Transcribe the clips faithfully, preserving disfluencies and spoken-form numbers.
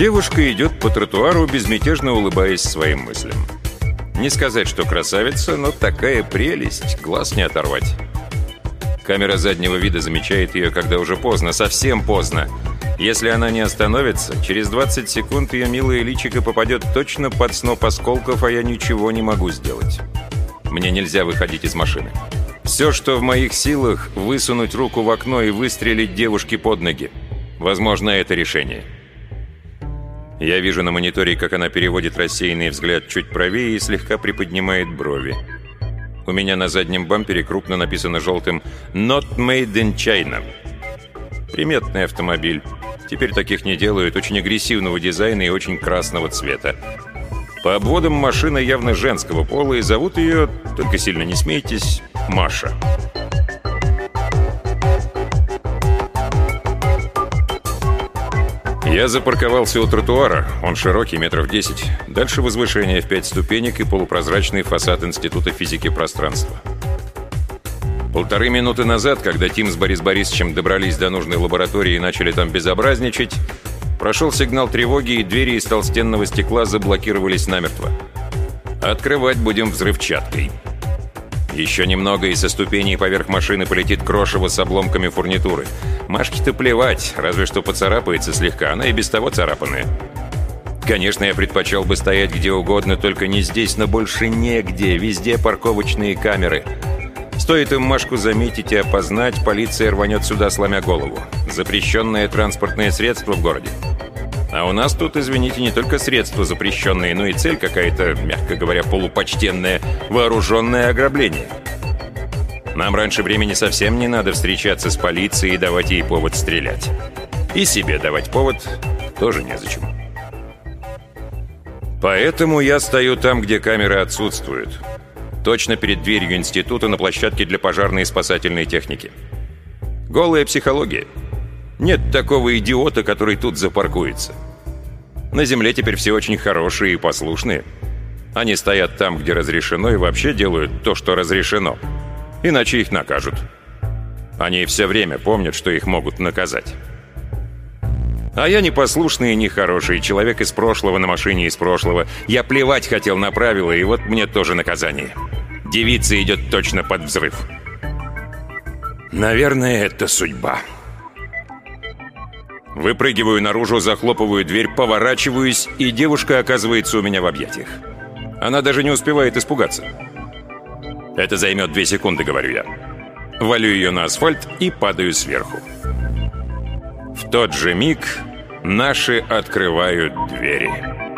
Девушка идет по тротуару, безмятежно улыбаясь своим мыслям. Не сказать, что красавица, но такая прелесть, глаз не оторвать. Камера заднего вида замечает ее, когда уже поздно, совсем поздно. Если она не остановится, через двадцать секунд ее милое личико попадет точно под сноп осколков, а я ничего не могу сделать. Мне нельзя выходить из машины. Все, что в моих силах, высунуть руку в окно и выстрелить девушке под ноги. Возможно, это решение. Я вижу на мониторе, как она переводит рассеянный взгляд чуть правее и слегка приподнимает брови. У меня на заднем бампере крупно написано желтым «Not made in China». Приметный автомобиль. Теперь таких не делают, очень агрессивного дизайна и очень красного цвета. По обводам машина явно женского пола, и зовут ее, только сильно не смейтесь, Маша. Я запарковался у тротуара, он широкий, метров десять. Дальше возвышение в пять ступенек и полупрозрачный фасад Института физики пространства. Полторы минуты назад, когда Тим с Борис Борисовичем добрались до нужной лаборатории и начали там безобразничать, прошел сигнал тревоги, и двери из толстенного стекла заблокировались намертво. Открывать будем взрывчаткой. Еще немного, и со ступеней поверх машины полетит крошево с обломками фурнитуры. Машке-то плевать, разве что поцарапается слегка, она и без того царапанная. Конечно, я предпочел бы стоять где угодно, только не здесь, но больше негде, везде парковочные камеры. Стоит им Машку заметить и опознать, полиция рванет сюда, сломя голову. Запрещенное транспортное средство в городе. А у нас тут, извините, не только средства запрещенные, но и цель какая-то, мягко говоря, полупочтенная, вооруженное ограбление. Нам раньше времени совсем не надо встречаться с полицией и давать ей повод стрелять. И себе давать повод тоже незачем. Поэтому я стою там, где камеры отсутствуют. Точно перед дверью института на площадке для пожарной и спасательной техники. Голая психология. Нет такого идиота, который тут запаркуется. На земле теперь все очень хорошие и послушные. Они стоят там, где разрешено, и вообще делают то, что разрешено. Иначе их накажут. Они все время помнят, что их могут наказать. А я непослушный и нехороший, человек из прошлого на машине из прошлого. Я плевать хотел на правила, и вот мне тоже наказание. Девица идет точно под взрыв. Наверное, это судьба. Выпрыгиваю наружу, захлопываю дверь, поворачиваюсь, и девушка оказывается у меня в объятиях. Она даже не успевает испугаться. Это займет две секунды, говорю я. Валю ее на асфальт и падаю сверху. В тот же миг наши открывают двери.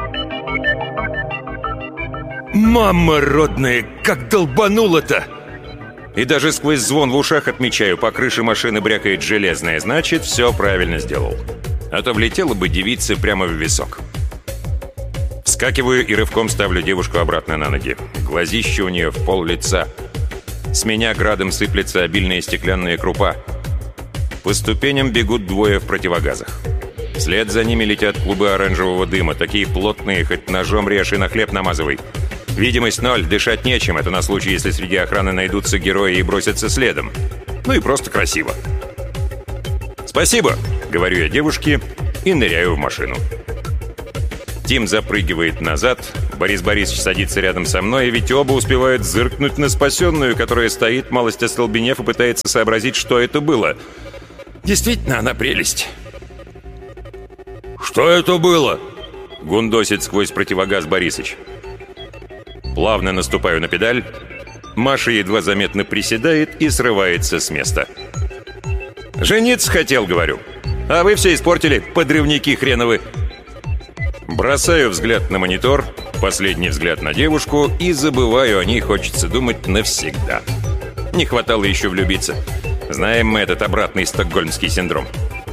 «Мама родная, как долбануло-то!» И даже сквозь звон в ушах отмечаю, по крыше машины брякает железное. Значит, все правильно сделал. А то влетела бы девица прямо в висок. Вскакиваю и рывком ставлю девушку обратно на ноги. Глазище у нее в пол лица. С меня градом сыплется обильная стеклянная крупа. По ступеням бегут двое в противогазах. Вслед за ними летят клубы оранжевого дыма. Такие плотные, хоть ножом режь и на хлеб намазывай. Видимость ноль, дышать нечем. Это на случай, если среди охраны найдутся герои и бросятся следом. Ну и просто красиво. «Спасибо», — говорю я девушке и ныряю в машину. Тим запрыгивает назад, Борис Борисович садится рядом со мной, ведь оба успевают зыркнуть на спасенную, которая стоит, малость остолбенев, и пытается сообразить, что это было. Действительно, она прелесть. «Что это было?» — гундосит сквозь противогаз Борисыч. Плавно наступаю на педаль. Маша едва заметно приседает и срывается с места. «Жениться хотел, говорю. А вы все испортили, подрывники хреновы». Бросаю взгляд на монитор, последний взгляд на девушку и забываю о ней, хочется думать, навсегда. Не хватало еще влюбиться. Знаем мы этот обратный стокгольмский синдром.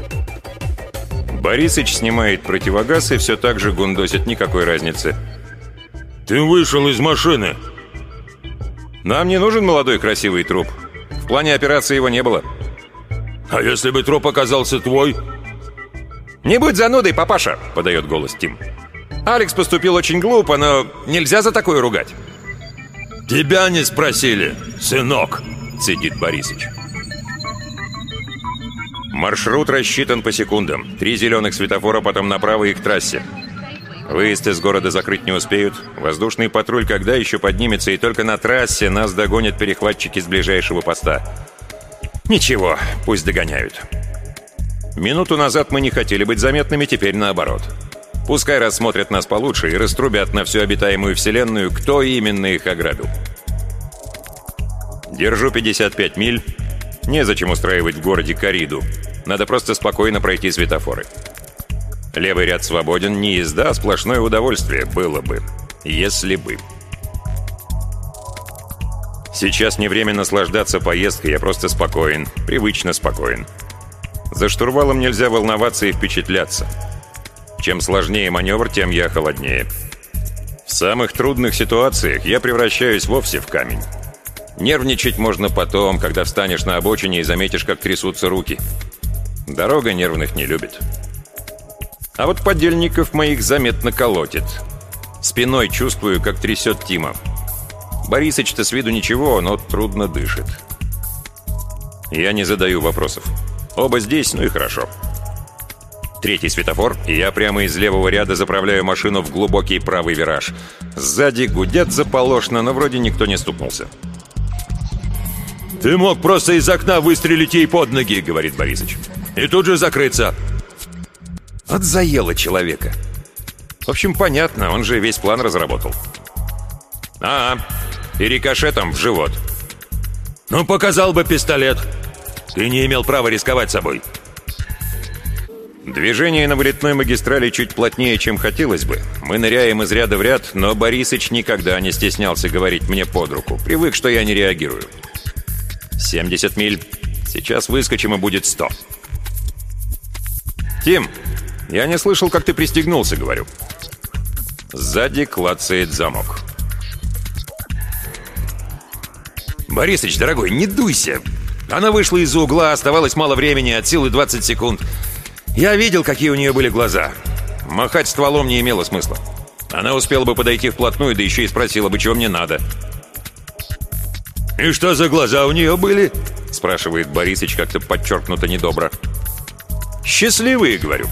Борисыч снимает противогаз и все так же гундосит, никакой разницы. «Ты вышел из машины!» «Нам не нужен молодой красивый труп. В плане операции его не было». «А если бы труп оказался твой?» «Не будь занудой, папаша!» — подает голос Тим. «Алекс поступил очень глупо, но нельзя за такое ругать». «Тебя не спросили, сынок!» — цедит Борисыч. Маршрут рассчитан по секундам. Три зеленых светофора, потом направо и к трассе. Выезд из города закрыть не успеют. Воздушный патруль когда еще поднимется, и только на трассе нас догонят перехватчики с ближайшего поста. Ничего, пусть догоняют. Минуту назад мы не хотели быть заметными, теперь наоборот. Пускай рассмотрят нас получше и раструбят на всю обитаемую вселенную, кто именно их ограбил. Держу пятьдесят пять миль. Незачем устраивать в городе корриду. Надо просто спокойно пройти светофоры. Левый ряд свободен, не езда, а сплошное удовольствие было бы, если бы. Сейчас не время наслаждаться поездкой, я просто спокоен, привычно спокоен. За штурвалом нельзя волноваться и впечатляться. Чем сложнее маневр, тем я холоднее. В самых трудных ситуациях я превращаюсь вовсе в камень. Нервничать можно потом, когда встанешь на обочине и заметишь, как трясутся руки. Дорога нервных не любит. А вот подельников моих заметно колотит. Спиной чувствую, как трясет Тима. Борисыч-то с виду ничего, но трудно дышит. Я не задаю вопросов. Оба здесь, ну и хорошо. Третий светофор, и я прямо из левого ряда заправляю машину в глубокий правый вираж. Сзади гудят заполошно, но вроде никто не стукнулся. «Ты мог просто из окна выстрелить ей под ноги», — говорит Борисыч. «И тут же закрыться». Вот заело человека. В общем, понятно, он же весь план разработал. А, и рикошетом в живот. «Ну, показал бы пистолет. Ты не имел права рисковать собой». Движение на вылетной магистрали чуть плотнее, чем хотелось бы. Мы ныряем из ряда в ряд, но Борисыч никогда не стеснялся говорить мне под руку. Привык, что я не реагирую. семьдесят миль. Сейчас выскочим, и будет сто. «Тим, я не слышал, как ты пристегнулся», — говорю. Сзади клацает замок. «Борисыч, дорогой, не дуйся. Она вышла из-за угла, оставалось мало времени, от силы двадцать секунд. Я видел, какие у нее были глаза. Махать стволом не имело смысла. Она успела бы подойти вплотную, да еще и спросила бы, чего мне надо». «И что за глаза у нее были?» — спрашивает Борисыч как-то подчеркнуто недобро. «Счастливые», — говорю.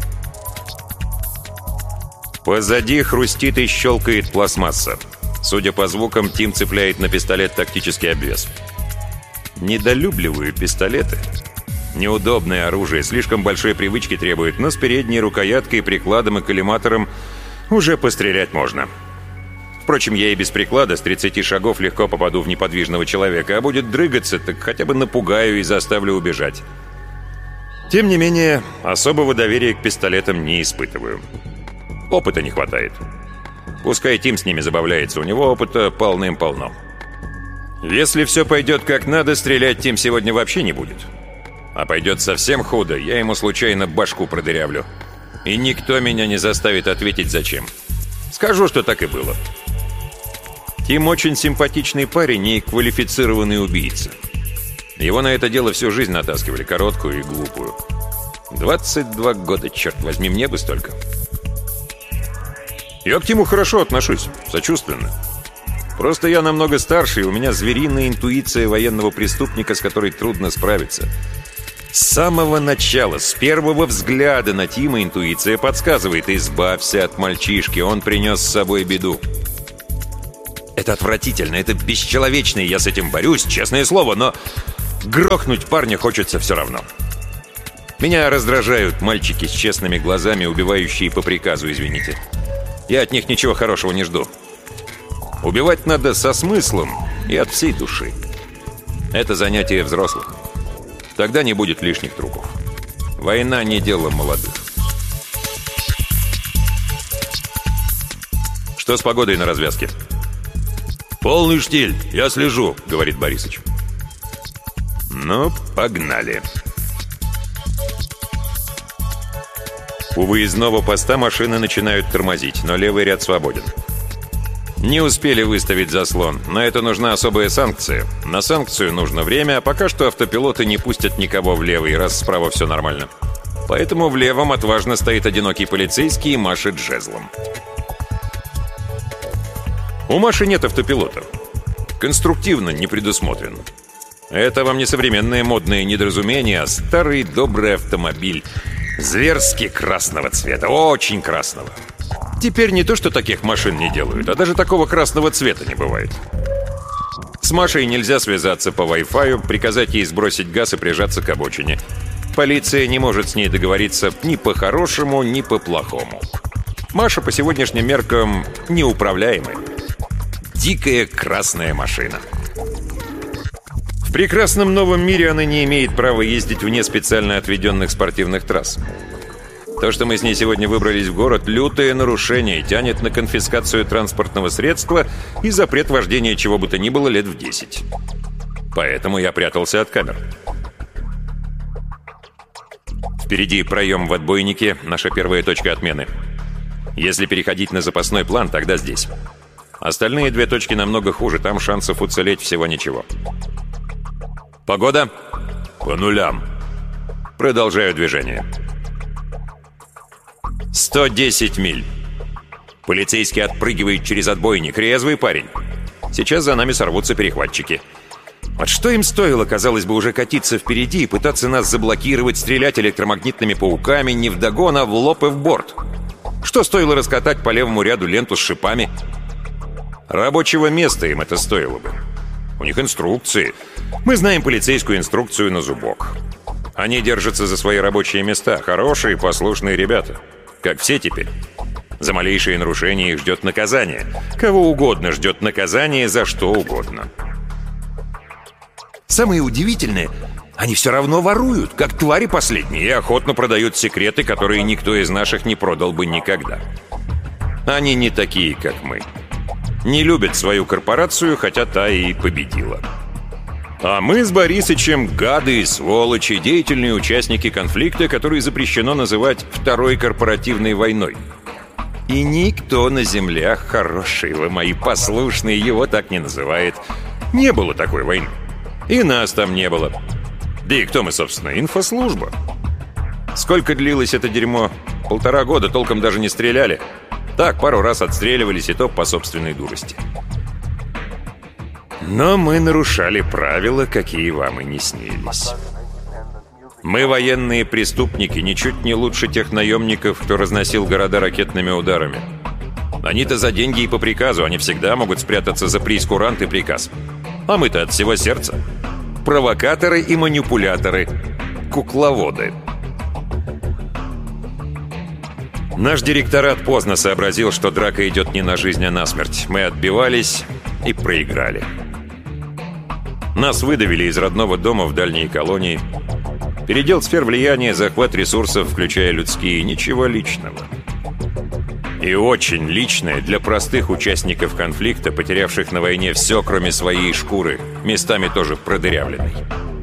Позади хрустит и щелкает пластмасса. Судя по звукам, Тим цепляет на пистолет тактический обвес. Недолюбливаю пистолеты. Неудобное оружие, слишком большой привычки требует, но с передней рукояткой, прикладом и коллиматором уже пострелять можно. Впрочем, я и без приклада с тридцати шагов легко попаду в неподвижного человека, а будет дрыгаться, так хотя бы напугаю и заставлю убежать. Тем не менее, особого доверия к пистолетам не испытываю. Опыта не хватает. Пускай Тим с ними забавляется, у него опыта полным-полно. Если все пойдет как надо, стрелять Тим сегодня вообще не будет. А пойдет совсем худо, я ему случайно башку продырявлю. И никто меня не заставит ответить зачем. Скажу, что так и было. Тим очень симпатичный парень и квалифицированный убийца. Его на это дело всю жизнь натаскивали, короткую и глупую. двадцать два года, черт возьми, мне бы столько. Я к Тиму хорошо отношусь, сочувственно. Просто я намного старше, и у меня звериная интуиция военного преступника, с которой трудно справиться. С самого начала, с первого взгляда на Тима интуиция подсказывает: избавься от мальчишки, он принес с собой беду. Это отвратительно, это бесчеловечно, и я с этим борюсь, честное слово, но грохнуть парня хочется все равно. Меня раздражают мальчики с честными глазами, убивающие по приказу, извините. Я от них ничего хорошего не жду. Убивать надо со смыслом и от всей души. Это занятие взрослых. Тогда не будет лишних трупов. Война не дело молодых. Что с погодой на развязке? «Полный штиль, я слежу», — говорит Борисыч. Ну, погнали. У выездного поста машины начинают тормозить, но левый ряд свободен. Не успели выставить заслон, на это нужна особая санкция. На санкцию нужно время, а пока что автопилоты не пустят никого в левый, раз справа все нормально. Поэтому в левом отважно стоит одинокий полицейский и машет жезлом. У Маши нет автопилота. Конструктивно не предусмотрен. Это вам не современные модные недоразумения, а старый добрый автомобиль. Зверски красного цвета, очень красного. Теперь не то, что таких машин не делают, а даже такого красного цвета не бывает. С Машей нельзя связаться по Wi-Fi, приказать ей сбросить газ и прижаться к обочине. Полиция не может с ней договориться ни по-хорошему, ни по-плохому. Маша по сегодняшним меркам неуправляемая. Дикая красная машина. В прекрасном новом мире она не имеет права ездить вне специально отведенных спортивных трасс. То, что мы с ней сегодня выбрались в город, лютое нарушение, тянет на конфискацию транспортного средства и запрет вождения чего бы то ни было лет в десять. Поэтому я прятался от камер. Впереди проем в отбойнике, наша первая точка отмены. Если переходить на запасной план, тогда здесь. Остальные две точки намного хуже, там шансов уцелеть всего ничего. Погода? По нулям. Продолжаю движение. сто десять миль. Полицейский отпрыгивает через отбойник. Резвый парень. Сейчас за нами сорвутся перехватчики. Вот что им стоило, казалось бы, уже катиться впереди и пытаться нас заблокировать, стрелять электромагнитными пауками не вдогон, а в лоб и в борт? Что стоило раскатать по левому ряду ленту с шипами? Рабочего места им это стоило бы. У них инструкции. Мы знаем полицейскую инструкцию на зубок. Они держатся за свои рабочие места. Хорошие, послушные ребята. Как все теперь. За малейшие нарушения их ждет наказание. Кого угодно ждет наказание за что угодно. Самое удивительное, они все равно воруют, как твари последние, и охотно продают секреты, которые никто из наших не продал бы никогда. Они не такие, как мы. Не любят свою корпорацию, хотя та и победила. А мы с Борисычем гады и сволочи, деятельные участники конфликта, который запрещено называть второй корпоративной войной. И никто на землях, хорошие вы мои послушные, его так не называет. Не было такой войны. И нас там не было. Да и кто мы, собственно? Инфослужба. Сколько длилось это дерьмо? Полтора года, толком даже не стреляли. Так, пару раз отстреливались, и то по собственной дурости. Но мы нарушали правила, какие вам и не снились. Мы военные преступники, ничуть не лучше тех наемников, кто разносил города ракетными ударами. Они-то за деньги и по приказу, они всегда могут спрятаться за прейскурант и приказ. А мы-то от всего сердца. Провокаторы и манипуляторы. Кукловоды. Наш директорат поздно сообразил, что драка идет не на жизнь, а на смерть. Мы отбивались и проиграли. Нас выдавили из родного дома в дальние колонии. Передел сфер влияния, захват ресурсов, включая людские, ничего личного. И очень личное для простых участников конфликта, потерявших на войне все, кроме своей шкуры, местами тоже продырявленной.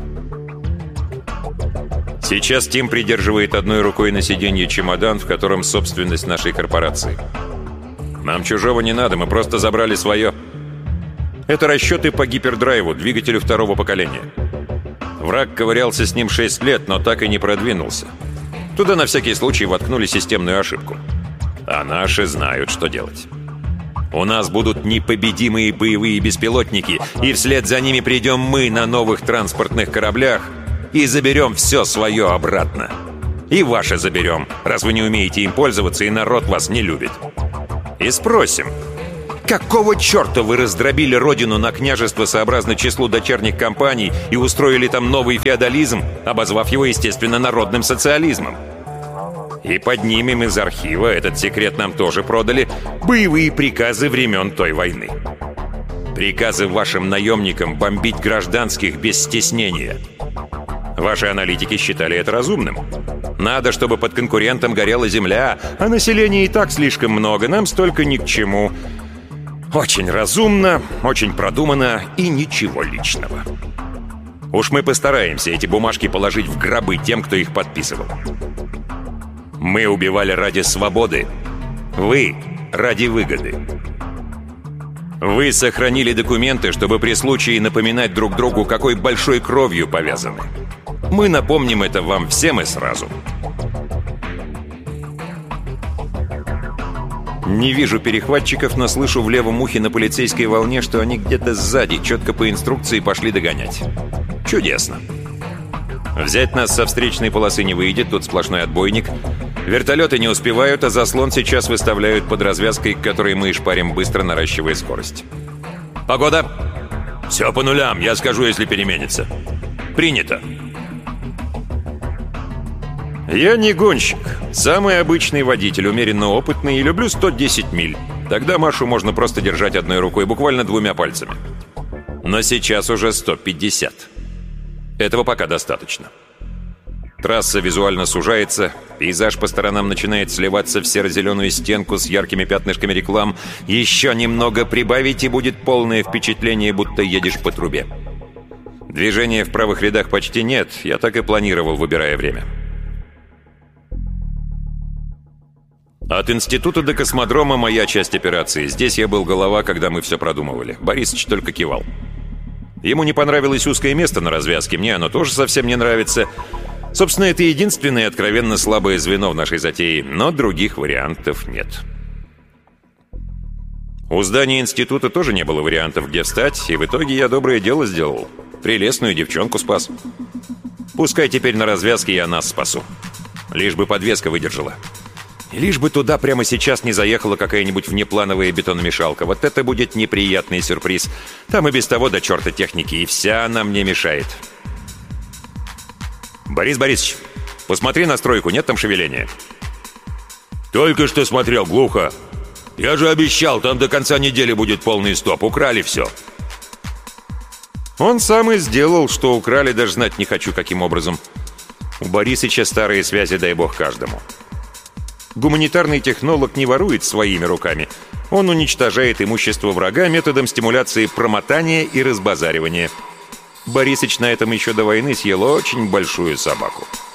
Сейчас Тим придерживает одной рукой на сиденье чемодан, в котором собственность нашей корпорации. Нам чужого не надо, мы просто забрали свое. Это расчеты по гипердрайву, двигателю второго поколения. Враг ковырялся с ним шесть лет, но так и не продвинулся. Туда на всякий случай воткнули системную ошибку. А наши знают, что делать. У нас будут непобедимые боевые беспилотники, и вслед за ними придем мы на новых транспортных кораблях и заберем все свое обратно. И ваше заберем, раз вы не умеете им пользоваться, и народ вас не любит. И спросим, какого черта вы раздробили родину на княжество сообразно числу дочерних компаний и устроили там новый феодализм, обозвав его, естественно, народным социализмом? И поднимем из архива, этот секрет нам тоже продали, боевые приказы времен той войны. Приказы вашим наемникам бомбить гражданских без стеснения. Ваши аналитики считали это разумным. Надо, чтобы под конкурентом горела земля, а населения и так слишком много, нам столько ни к чему. Очень разумно, очень продумано и ничего личного. Уж мы постараемся эти бумажки положить в гробы тем, кто их подписывал. Мы убивали ради свободы. Вы ради выгоды. Вы сохранили документы, чтобы при случае напоминать друг другу, какой большой кровью повязаны. Мы напомним это вам всем и сразу. Не вижу перехватчиков, но слышу в левом ухе на полицейской волне, что они где-то сзади, четко по инструкции, пошли догонять. Чудесно. Взять нас со встречной полосы не выйдет, тут сплошной отбойник. Вертолеты не успевают, а заслон сейчас выставляют под развязкой, к которой мы и шпарим, быстро наращивая скорость. Погода? Все по нулям, я скажу, если переменится. Принято. Я не гонщик. Самый обычный водитель, умеренно опытный, и люблю сто десять миль. Тогда Машу можно просто держать одной рукой, буквально двумя пальцами. Но сейчас уже сто пятьдесят. Этого пока достаточно. Трасса визуально сужается, пейзаж по сторонам начинает сливаться в серо-зеленую стенку с яркими пятнышками реклам. Еще немного прибавить, и будет полное впечатление, будто едешь по трубе. Движения в правых рядах почти нет, я так и планировал, выбирая время. От института до космодрома моя часть операции. Здесь я был голова, когда мы все продумывали. Борисыч только кивал. Ему не понравилось узкое место на развязке, мне оно тоже совсем не нравится. Собственно, это единственное откровенно слабое звено в нашей затее, но других вариантов нет. У здания института тоже не было вариантов, где встать, и в итоге я доброе дело сделал. Прелестную девчонку спас. Пускай теперь на развязке я нас спасу. Лишь бы подвеска выдержала. И лишь бы туда прямо сейчас не заехала какая-нибудь внеплановая бетономешалка. Вот это будет неприятный сюрприз. Там и без того до черта техники, и вся она мне мешает. Борис Борисович, посмотри на стройку, нет там шевеления? Только что смотрел, глухо. Я же обещал, там до конца недели будет полный стоп. Украли все. Он сам и сделал, что украли, даже знать не хочу, каким образом. У Борисыча старые связи, дай бог, каждому. Гуманитарный технолог не ворует своими руками. Он уничтожает имущество врага методом стимуляции промотания и разбазаривания. Борисыч на этом еще до войны съел очень большую собаку.